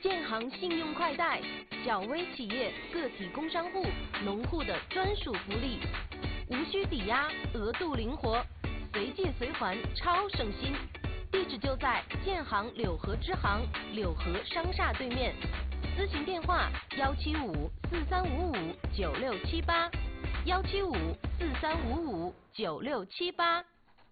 建行信用快贷，小微企业、个体工商户、农户的专属福利，无需抵押，额度灵活，随借随还，超省心。地址就在建行柳河支行柳河商厦对面，咨询电话175-4355-9678，175-4355-9678。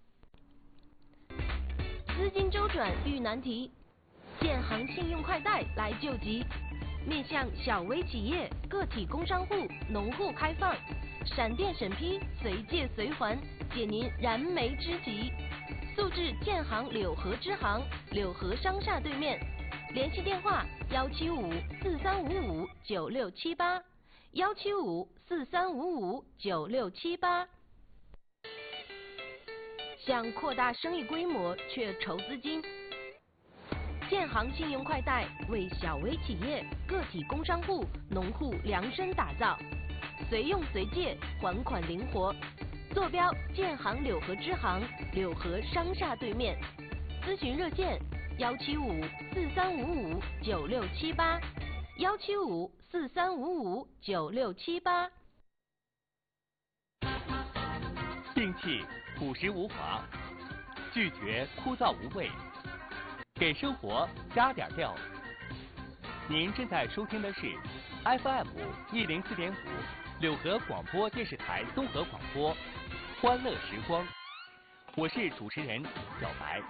资金周转遇难题，建行信用快贷来救急，面向小微企业、个体工商户、农户开放，闪电审批，随借随还，解您燃眉之急。速至建行柳河支行柳河商厦对面，联系电话175-4355-9678，175-4355-9678。想扩大生意规模却筹资金，建行信用快贷为小微企业、个体工商户、农户量身打造，随用随借，还款灵活。坐标建行柳河支行柳河商厦对面，咨询热线175-4355-9678，175-4355-9678。 摒弃朴实无华，拒绝枯燥无味，给生活加点料。您正在收听的是 FM 104.5柳河广播电视台综合广播，欢乐时光。我是主持人小白。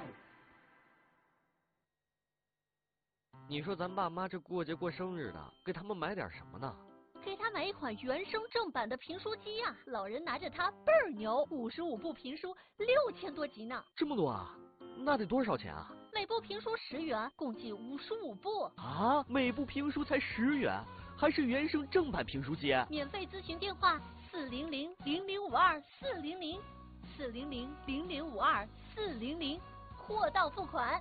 你说咱爸妈这过节过生日的，给他们买点什么呢？ 给他买一款原声正版的评书机呀，老人拿着它倍儿牛，55部评书6000多集呢。 这么多啊？那得多少钱啊？ 每部评书10元，共计55部。 啊，每部评书才10元，还是原声正版评书机？ 免费咨询电话400-0052-400，400-0052-400，货到付款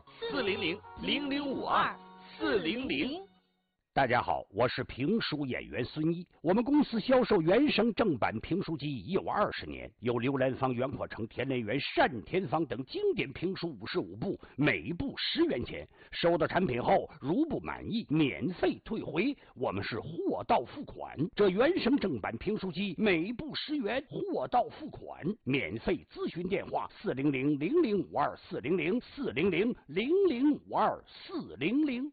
400-0052-400。 大家好，我是评书演员孙一。我们公司销售原声正版评书机已有20年，有刘兰芳、袁阔成、田连元、单田芳等经典评书55部，每部10元钱。收到产品后，如不满意，免费退回。我们是货到付款。这原声正版评书机每部10元，货到付款，免费咨询电话400-0052-400，400-0052-400。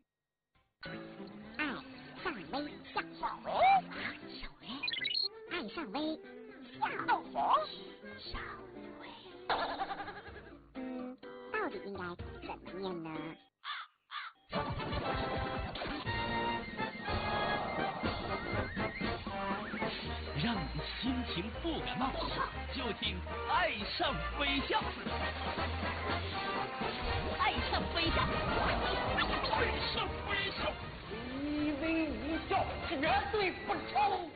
爱上微笑，小微，小微，到底应该怎么念呢？ 让你心情不感冒，就听爱上微笑。爱上微笑，爱上微笑，一微一笑，绝对不抽。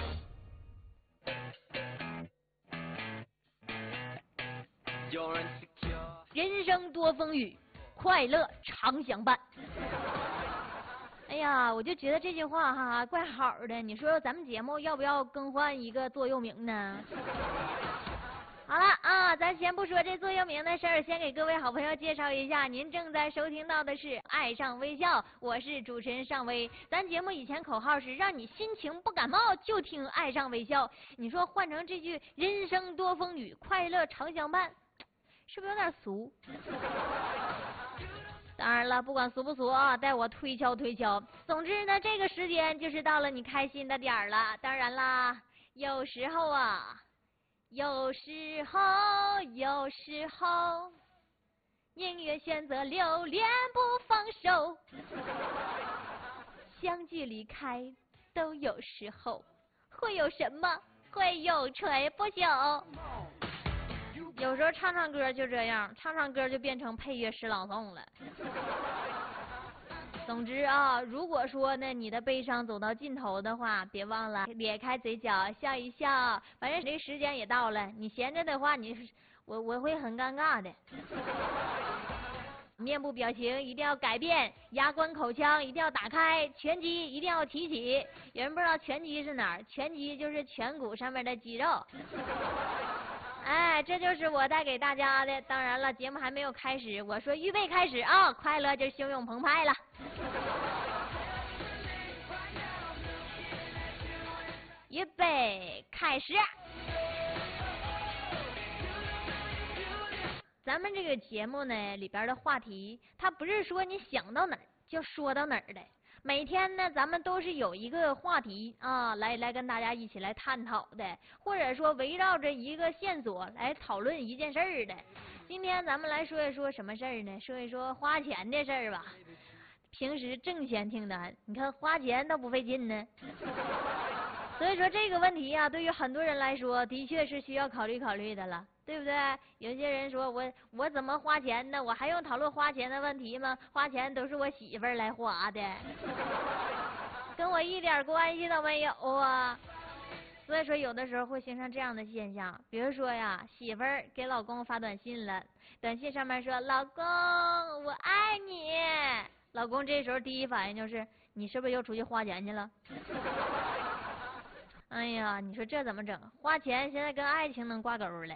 人生多风雨，快乐常相伴。哎呀，我就觉得这句话哈怪好的，你说咱们节目要不要更换一个座右铭呢？好了啊，咱先不说这座右铭的事儿，先给各位好朋友介绍一下，您正在收听到的是《爱上微笑》，我是主持人尚薇。咱节目以前口号是让你心情不感冒就听《爱上微笑》，你说换成这句“人生多风雨，快乐常相伴”，是不是有点俗？当然了，不管俗不俗啊，带我推敲推敲。总之呢，这个时间就是到了你开心的点儿了。当然啦，有时候宁愿选择留恋不放手。相聚离开都有时候，会有什么？会永垂不朽。有时候唱唱歌就这样，唱唱歌就变成配乐诗朗诵了。总之啊，如果说呢你的悲伤走到尽头的话，别忘了咧开嘴角笑一笑。反正这时间也到了，你闲着的话，我会很尴尬的。面部表情一定要改变，牙关口腔一定要打开，拳击一定要提起。有人不知道拳击是哪儿？拳击就是颧骨上面的肌肉。哎，这就是我带给大家的。当然了，节目还没有开始，我说预备开始啊！快乐就汹涌澎湃了。 预备，开始。咱们这个节目呢里边的话题，它不是说你想到哪儿就说到哪儿的。每天呢，咱们都是有一个话题啊，来跟大家一起来探讨的，或者说围绕着一个线索来讨论一件事儿的。今天咱们来说一说什么事儿呢？说一说花钱的事儿吧。平时挣钱挺难，你看花钱倒不费劲呢。所以说这个问题啊，对于很多人来说，的确是需要考虑考虑的了。对不对？有些人说我怎么花钱呢？我还用讨论花钱的问题吗？花钱都是我媳妇儿来花的，跟我一点关系都没有啊。所以说有的时候会形成这样的现象，比如说呀，媳妇儿给老公发短信了，短信上面说老公我爱你，老公这时候第一反应就是你是不是又出去花钱去了？哎呀，你说这怎么整？花钱现在跟爱情能挂钩了。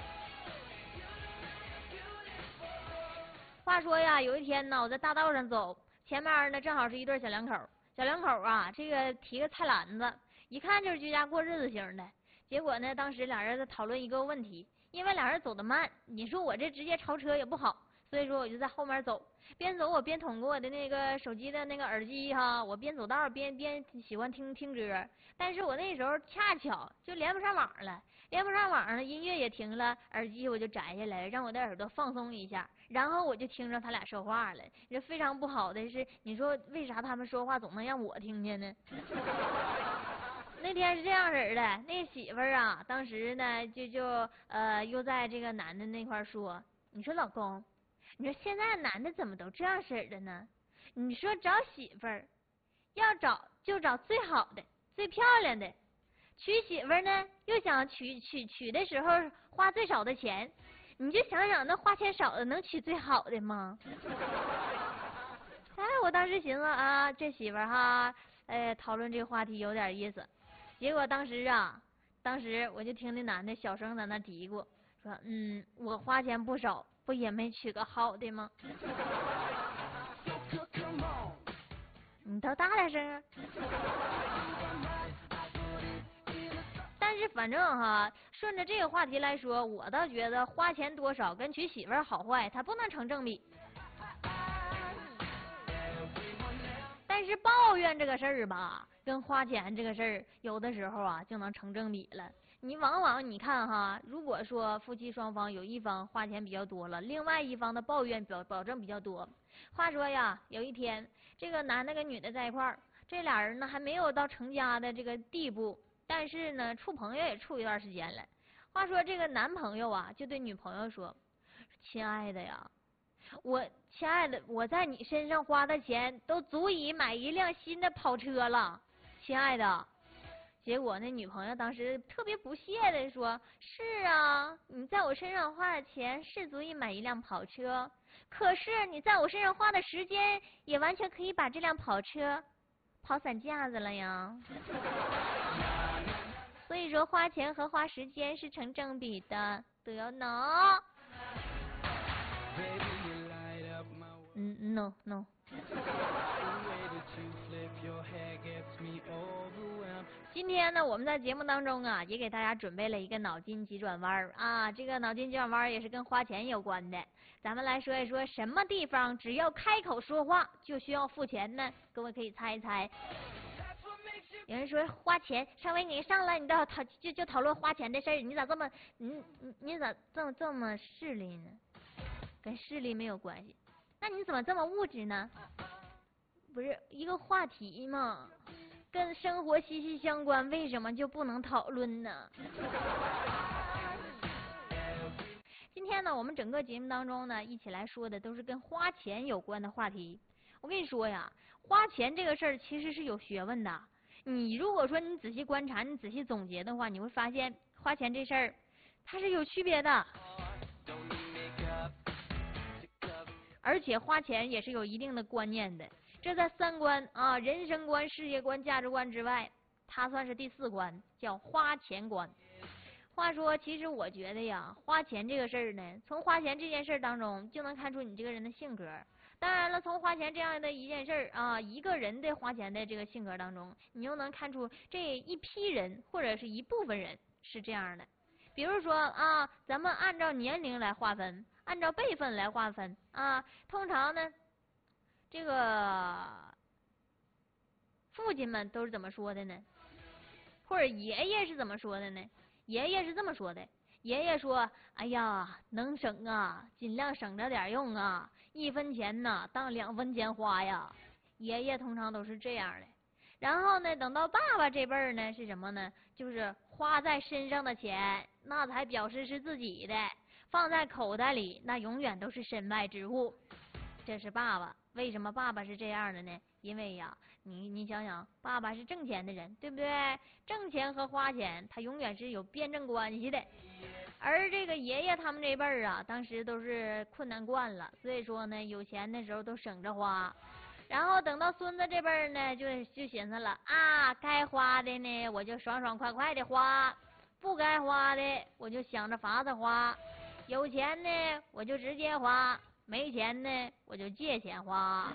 话说呀，有一天呢，我在大道上走，前面呢正好是一对小两口。小两口啊，这个提个菜篮子，一看就是居家过日子型的。结果呢，当时俩人在讨论一个问题，因为俩人走得慢，你说我这直接超车也不好，所以说我就在后面走，边走我边捅过我的那个手机的那个耳机哈，我边走道边喜欢听歌，但是我那时候恰巧就连不上网了，音乐也停了，耳机我就摘下来，让我的耳朵放松一下，然后我就听着他俩说话了。这非常不好的是，你说为啥他们说话总能让我听见呢？那天是这样式的，那媳妇儿啊，当时呢又在这个男的那块说，你说老公，你说现在男的怎么都这样式的呢？你说找媳妇儿，要找就找最好的、最漂亮的，娶媳妇儿呢又想娶的时候花最少的钱，你就想想那花钱少的能娶最好的吗？哎，我当时寻思啊，这媳妇儿哈，讨论这个话题有点意思。结果当时我就听那男的小声在那嘀咕说，我花钱不少，不也没娶个好的吗？你都大点声啊！但是反正哈，顺着这个话题来说，我倒觉得花钱多少跟娶媳妇儿好坏，它不能成正比。但是抱怨这个事儿吧，跟花钱这个事儿，有的时候啊就能成正比了。你往往你看哈，如果说夫妻双方有一方花钱比较多了，另外一方的抱怨保证比较多。话说呀，有一天这个男的跟女的在一块儿，这俩人呢还没有到成家的这个地步，但是呢处朋友也处一段时间了。话说这个男朋友啊就对女朋友说，亲爱的呀，亲爱的，我在你身上花的钱都足以买一辆新的跑车了，亲爱的。结果那女朋友当时特别不屑的说，是啊，你在我身上花的钱是足以买一辆跑车，可是你在我身上花的时间也完全可以把这辆跑车跑散架子了呀。所以说花钱和花时间是成正比的，得呢。No。今天呢，我们在节目当中啊，也给大家准备了一个脑筋急转弯啊。这个脑筋急转弯也是跟花钱有关的。咱们来说一说，什么地方只要开口说话就需要付钱呢？各位可以猜一猜。有人说花钱，稍微你上来你就讨论花钱的事儿，你咋这么你咋这么势利呢？跟势利没有关系。那你怎么这么物质呢？不是一个话题吗？跟生活息息相关，为什么就不能讨论呢？今天呢，我们整个节目当中呢，一起来说的都是跟花钱有关的话题。我跟你说呀，花钱这个事儿其实是有学问的。你如果说你仔细观察，你仔细总结的话，你会发现花钱这事儿它是有区别的。而且花钱也是有一定的观念的，这在三观啊、人生观、世界观、价值观之外，它算是第四关，叫花钱观。话说，其实我觉得呀，花钱这个事儿呢，从花钱这件事当中就能看出你这个人的性格。 当然了，从花钱这样的一件事儿啊，一个人的花钱的这个性格当中，你又能看出这一批人或者是一部分人是这样的。比如说啊，咱们按照年龄来划分，按照辈分来划分啊，通常呢，这个父亲们都是怎么说的呢？或者爷爷是怎么说的呢？爷爷是这么说的。爷爷说：“哎呀，能省啊，尽量省着点用啊，1分钱呢当2分钱花呀。”爷爷通常都是这样的。然后呢，等到爸爸这辈儿呢是什么呢？就是花在身上的钱，那才表示是自己的；放在口袋里，那永远都是身外之物。这是爸爸。为什么爸爸是这样的呢？因为呀，你想想，爸爸是挣钱的人，对不对？挣钱和花钱，他永远是有辩证关系的。而这个爷爷他们这辈儿啊，当时都是困难惯了，所以说呢，有钱的时候都省着花。然后等到孙子这辈儿呢，就寻思了啊，该花的呢，我就爽爽快快的花；不该花的，我就想着法子花。有钱呢，我就直接花；没钱呢，我就借钱花。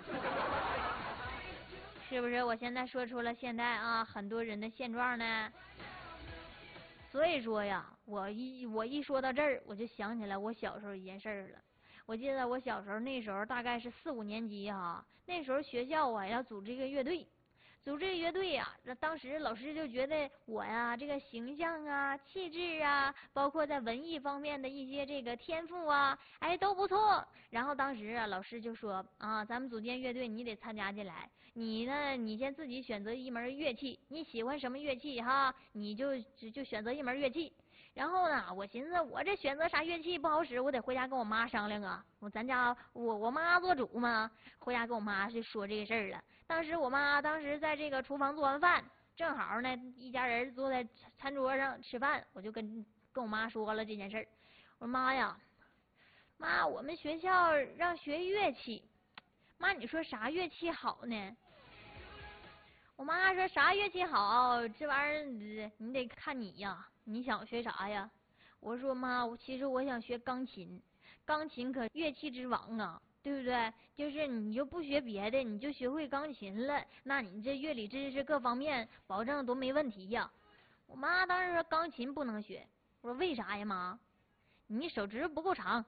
是不是？我现在说出了现在啊很多人的现状呢？所以说呀，我一说到这儿，我就想起来我小时候一件事儿了。我记得我小时候那时候大概是4、5年级哈，那时候学校啊要组织一个乐队。组织乐队呀，当时老师就觉得我呀这个形象啊、气质啊，包括在文艺方面的一些这个天赋啊，哎都不错。然后当时啊，老师就说啊，咱们组建乐队，你得参加进来。你呢，你先自己选择一门乐器，你喜欢什么乐器哈，你就选择一门乐器。然后呢，我寻思我这选择啥乐器不好使，我得回家跟我妈商量啊。咱家我妈做主嘛，回家跟我妈就说这个事儿了。当时我妈在这个厨房做完饭，正好呢一家人坐在餐桌上吃饭，我就跟我妈说了这件事儿。我说妈呀，妈，我们学校让学乐器，妈你说啥乐器好呢？我妈说啥乐器好，这玩意儿你得看你呀，你想学啥呀？我说妈，其实我想学钢琴，钢琴可乐器之王啊，对不对？就是你就不学别的，你就学会钢琴了，那你这乐理知识各方面保证都没问题呀。我妈当时说钢琴不能学，我说为啥呀妈？你手指不够长。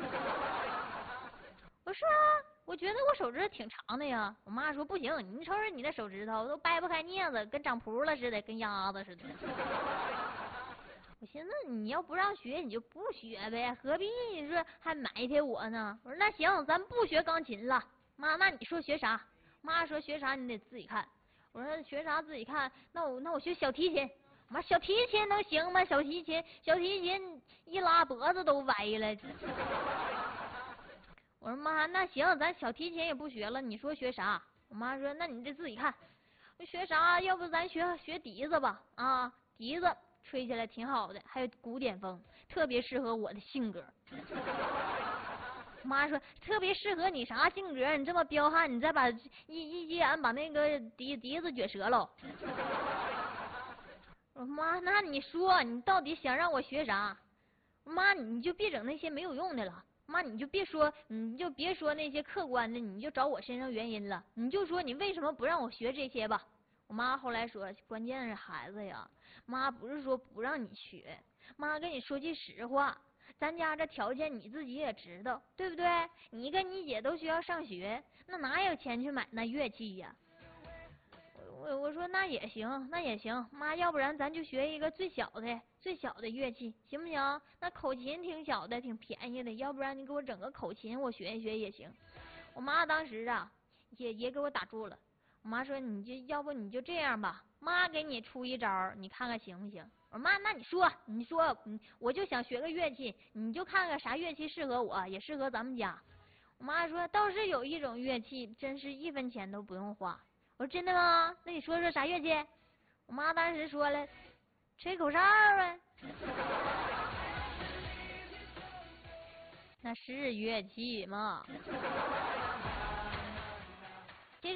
我说我觉得我手指挺长的呀。我妈说不行，你瞅瞅你的手指头都掰不开镊子，跟长蹼了似的，跟鸭子似的。我寻思你要不让学你就不学呗，何必说还埋汰我呢？我说那行，咱不学钢琴了。妈，那你说学啥？妈说学啥你得自己看。我说学啥自己看？那我学小提琴。妈，小提琴能行吗？小提琴一拉脖子都歪了。我说妈，那行，咱小提琴也不学了，你说学啥？我妈说那你得自己看。我学啥？要不咱学笛子吧？啊，笛子吹起来挺好的，还有古典风，特别适合我的性格。妈说特别适合你啥性格？你这么彪悍，你再把一急眼把那个笛子撅折喽。我说妈，那你说你到底想让我学啥？妈，你就别整那些没有用的了。妈，你就别说那些客观的，你就找我身上原因了。你就说你为什么不让我学这些吧。我妈后来说，关键是孩子呀，妈不是说不让你学，妈跟你说句实话，咱家这条件你自己也知道，对不对？你跟你姐都需要上学，那哪有钱去买那乐器呀？我说那也行，那也行，妈，要不然咱就学一个最小的乐器，行不行？那口琴挺小的，挺便宜的，要不然你给我整个口琴，我学一学也行。我妈当时啊，也给我打住了。我妈说要不你就这样吧，妈给你出一招，你看看行不行？我说妈，那你说，我就想学个乐器，你就看看啥乐器适合我，也适合咱们家。我妈说倒是有一种乐器，真是1分钱都不用花。我说真的吗？那你说说啥乐器？我妈当时说了，吹口哨呗。那是乐器吗？其实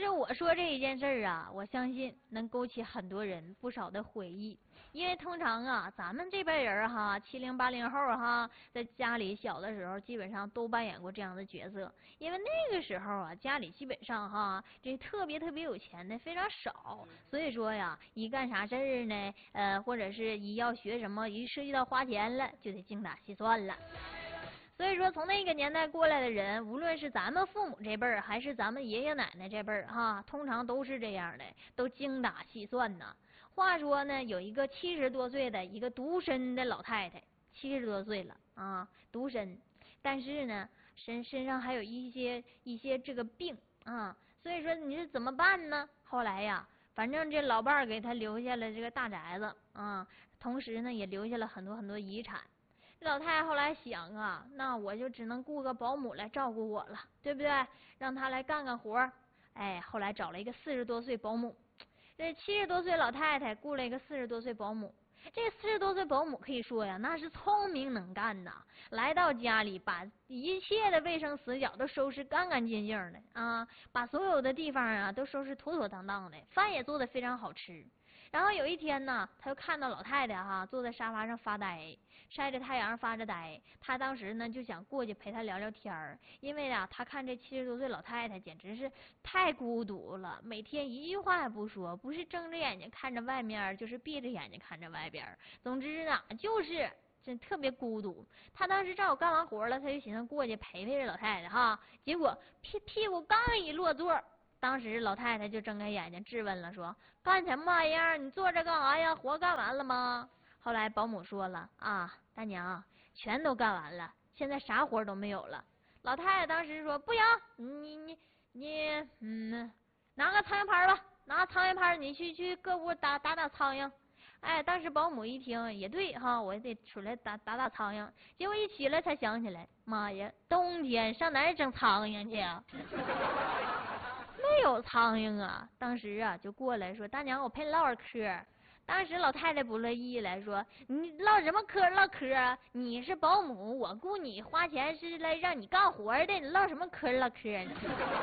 实我说这一件事儿啊，我相信能勾起很多人不少的回忆，因为通常啊，咱们这辈人哈，70、80后哈，在家里小的时候，基本上都扮演过这样的角色。因为那个时候啊，家里基本上哈，这特别有钱的非常少，所以说呀，一干啥事儿呢，或者是一要学什么，一涉及到花钱了，就得精打细算了。所以说，从那个年代过来的人，无论是咱们父母这辈儿，还是咱们爷爷奶奶这辈儿，哈，通常都是这样的，都精打细算呐。话说呢，有一个70多岁的一个独身的老太太，70多岁了啊，独身，但是呢，身上还有一些这个病啊，所以说你是怎么办呢？后来呀，反正这老伴儿给他留下了这个大宅子啊，同时呢，也留下了很多遗产。老太太后来想啊，那我就只能雇个保姆来照顾我了，对不对？让她来干干活。哎，后来找了一个40多岁保姆。这70多岁老太太雇了一个40多岁保姆。这个40多岁保姆可以说呀，那是聪明能干呐。来到家里，把一切的卫生死角都收拾干干净净的啊，把所有的地方啊都收拾妥妥当当的，饭也做得非常好吃。然后有一天呢，他就看到老太太哈坐在沙发上发呆，晒着太阳发着呆。他当时呢就想过去陪她聊聊天儿，因为啊，他看这70多岁老太太简直是太孤独了，每天一句话也不说，不是睁着眼睛看着外面，就是闭着眼睛看着外边。总之呢，就是真特别孤独。他当时正好干完活了，他就寻思过去陪陪这老太太哈，结果屁股刚一落座。当时老太太就睁开眼睛质问了，说：“干什么玩意儿？你坐这干啥呀？活干完了吗？”后来保姆说了：“啊，大娘，全都干完了，现在啥活都没有了。”老太太当时说：“不行，你拿个苍蝇拍吧，拿苍蝇拍，你去各屋打苍蝇。”哎，当时保姆一听也对哈，我得出来打苍蝇。结果一起来才想起来，妈呀，冬天上哪儿整苍蝇去啊？没有苍蝇啊！当时啊就过来说：“大娘，我陪你唠会儿嗑。”当时老太太不乐意了，说：“你唠什么嗑？唠嗑啊！你是保姆，我雇你花钱是来让你干活的，你唠什么嗑唠嗑呢？”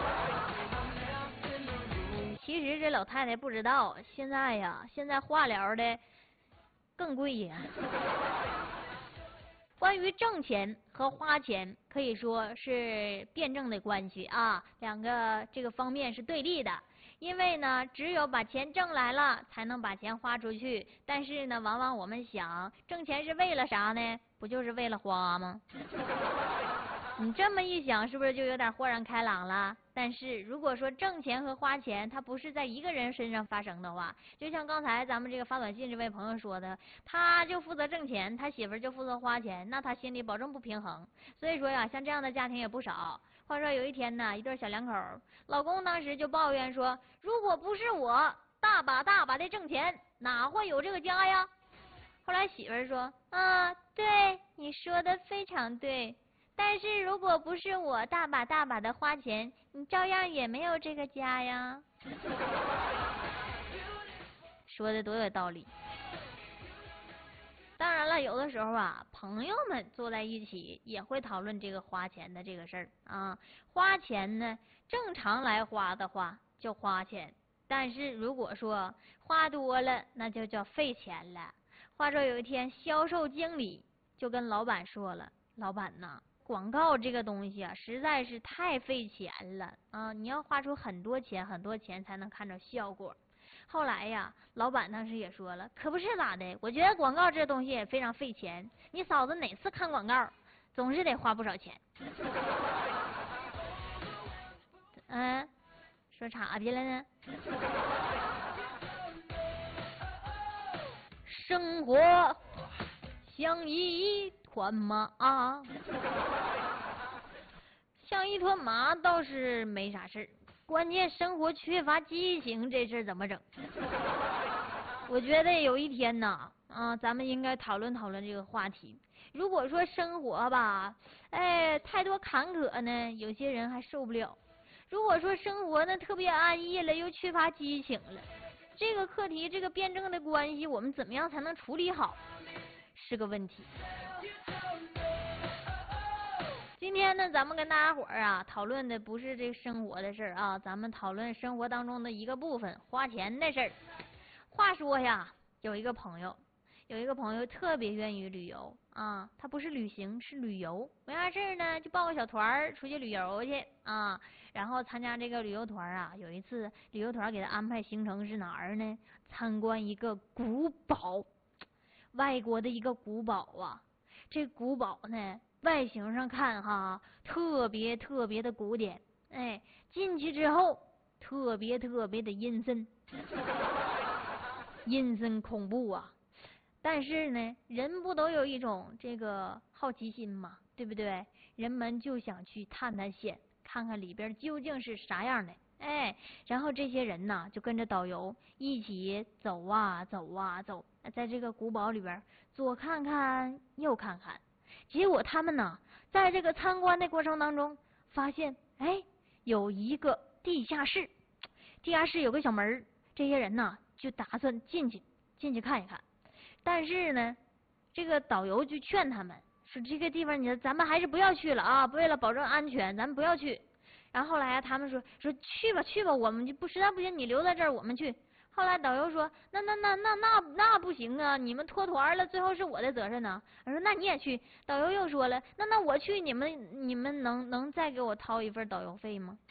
其实这老太太不知道，现在化疗的更贵呀。关于挣钱和花钱可以说是辩证的关系啊，两个这个方面是对立的。因为呢，只有把钱挣来了，才能把钱花出去。但是呢，往往我们想，挣钱是为了啥呢？不就是为了花吗？你这么一想，是不是就有点豁然开朗了？但是如果说挣钱和花钱，它不是在一个人身上发生的话，就像刚才咱们这个发短信这位朋友说的，他就负责挣钱，他媳妇儿就负责花钱，那他心里保证不平衡。所以说呀，像这样的家庭也不少。话说有一天呢，一对小两口，老公当时就抱怨说：“如果不是我大把的挣钱，哪会有这个家呀？”后来媳妇儿说：“啊，对，你说的非常对。但是如果不是我大把的花钱，你照样也没有这个家呀。”说的多有道理。当然了，有的时候啊，朋友们坐在一起也会讨论这个花钱的这个事儿啊。花钱呢，正常来花的话就花钱，但是如果说花多了，那就叫费钱了。话说有一天，销售经理就跟老板说了：“老板呐，广告这个东西啊，实在是太费钱了啊！你要花出很多钱才能看着效果。”后来呀，老板当时也说了：“可不是咋的，我觉得广告这东西也非常费钱。你嫂子哪次看广告，总是得花不少钱。”说啥去了呢？生活像一团麻，像一团麻倒是没啥事儿，关键生活缺乏激情这事儿怎么整？我觉得有一天呐，咱们应该讨论这个话题。如果说生活吧，太多坎坷呢，有些人还受不了；如果说生活呢特别安逸了，又缺乏激情了，这个课题，这个辩证的关系，我们怎么样才能处理好，是个问题。今今天呢，咱们跟大家伙儿啊讨论的不是这生活的事儿啊，咱们讨论生活当中的一个部分，花钱的事儿。话说呀，有一个朋友特别愿意旅游啊，他不是旅行，是旅游。没啥事儿呢，就报个小团儿出去旅游去啊。然后参加这个旅游团啊，有一次旅游团给他安排行程是哪儿呢？参观一个古堡，外国的一个古堡啊。这古堡呢，外形上看哈，特别的古典，哎，进去之后特别的阴森，阴森恐怖啊！但是呢，人不都有一种这个好奇心嘛，对不对？人们就想去探探险，看看里边究竟是啥样的，哎，然后这些人呢，就跟着导游一起走啊走啊走，在这个古堡里边左看看右看看。结果他们呢，在这个参观的过程当中，发现哎，有一个地下室，地下室有个小门，这些人呢就打算进去看一看。但是呢，这个导游就劝他们说，这个地方咱们还是不要去了啊，为了保证安全，咱们不要去。然后后来他们说去吧，我们就实在不行你留在这儿，我们去。后来导游说，那不行啊，你们脱团了，最后是我的责任呢。我说那你也去。导游又说了，那我去，你们能再给我掏一份导游费吗？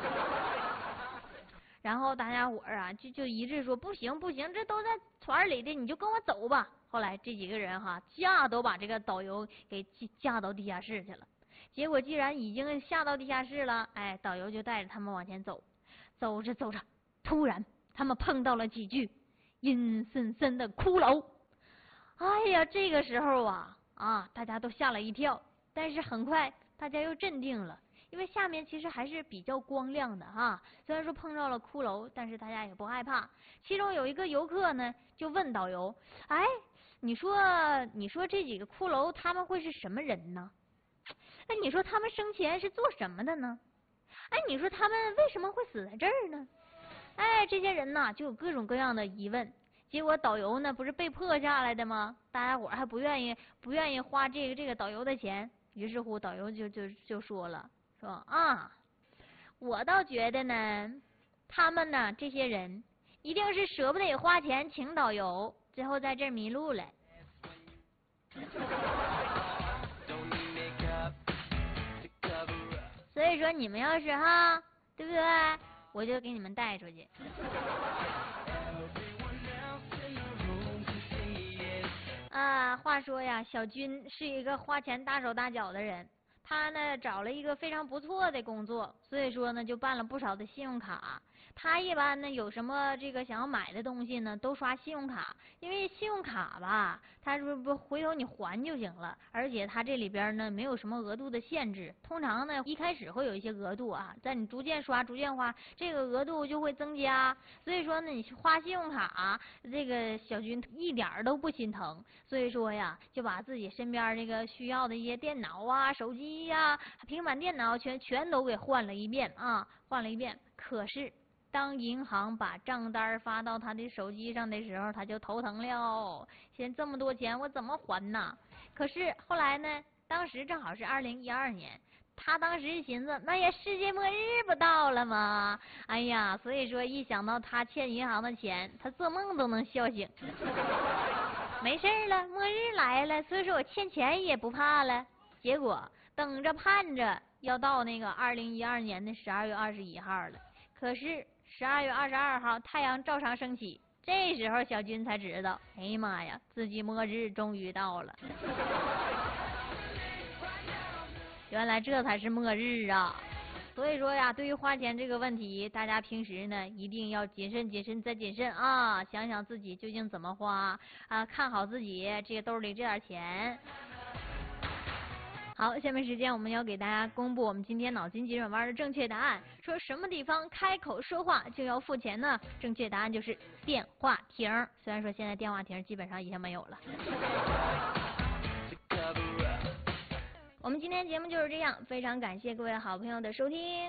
然后大家伙儿啊就一致说不行，这都在团里的，你就跟我走吧。后来这几个人哈都把这个导游给架到地下室去了。结果既然已经下到地下室了，哎，导游就带着他们往前走，走着，突然他们碰到了几具阴森森的骷髅。哎呀，这个时候啊，大家都吓了一跳，但是很快大家又镇定了，因为下面其实还是比较光亮的哈。虽然说碰到了骷髅，但是大家也不害怕。其中有一个游客呢，就问导游：“哎，你说这几个骷髅他们会是什么人呢？哎，你说他们生前是做什么的呢？哎，你说他们为什么会死在这儿呢？”哎，这些人呐就有各种各样的疑问。结果导游呢不是被迫下来的吗？大家伙还不愿意花这个导游的钱。于是乎导游就说了，说啊，我倒觉得呢，他们呢这些人一定是舍不得花钱请导游，最后在这儿迷路了。所以说你们要是哈，对不对？我就给你们带出去。话说呀，小军是一个花钱大手大脚的人，他呢找了一个非常不错的工作，所以说呢就办了不少的信用卡。他一般呢有什么这个想要买的东西呢，都刷信用卡，因为信用卡吧，他不回头你还就行了，而且他这里边呢没有什么额度的限制，通常呢一开始会有一些额度啊，在你逐渐刷逐渐花，这个额度就会增加，所以说呢你花信用卡，这个小军一点都不心疼，所以说呀就把自己身边这个需要的一些电脑啊、手机呀、平板电脑全都给换了一遍啊，可是当银行把账单发到他的手机上的时候，他就头疼了。现在这么多钱，我怎么还呢？可是后来呢，当时正好是2012年，他当时寻思，那也世界末日不到了吗？哎呀，所以说一想到他欠银行的钱，他做梦都能笑醒。没事了，末日来了，所以说我欠钱也不怕了。结果等着盼着要到那个2012年的12月21号了，可是12月22号太阳照常升起，这时候小军才知道，哎呀妈呀，自己末日终于到了。原来这才是末日啊！所以说呀，对于花钱这个问题，大家平时呢一定要谨慎再谨慎啊！想想自己究竟怎么花啊，看好自己这个兜里这点钱。好，下面时间我们要给大家公布我们今天脑筋急转弯的正确答案。说什么地方开口说话就要付钱呢？正确答案就是电话亭。虽然说现在电话亭基本上已经没有了。我们今天节目就是这样，非常感谢各位好朋友的收听。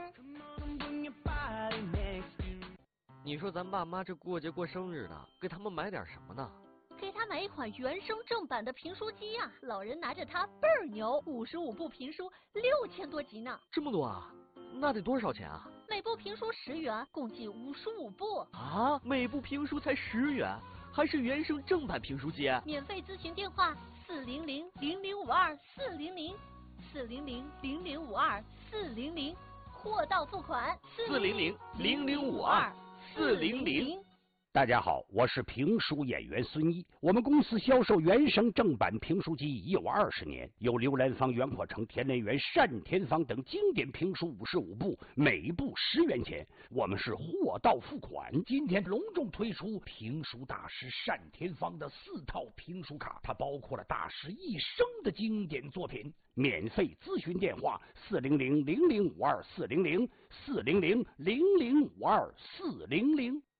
你说咱爸妈这过节过生日的，给他们买点什么呢？ 给他买一款原声正版的评书机呀，老人拿着它倍儿牛，55部评书6000多集呢。 这么多啊？那得多少钱啊？ 每部评书10元，共计55部。 啊，每部评书才10元，还是原声正版评书机？ 免费咨询电话400-0052-400，400-0052-400，货到付款 400-0052-400。 大家好，我是评书演员孙一。我们公司销售原声正版评书机已有20年，有刘兰芳、袁阔成、田连元、单田芳等经典评书55部，每部10元钱。我们是货到付款。今天隆重推出评书大师单田芳的4套评书卡，它包括了大师一生的经典作品。免费咨询电话400-0052-400，400-0052-400。